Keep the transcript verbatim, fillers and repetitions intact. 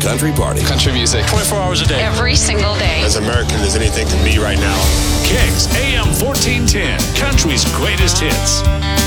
country party. Country music. twenty-four hours a day. Every single day. As American as anything can be right now. Kicks A M fourteen ten, country's greatest hits.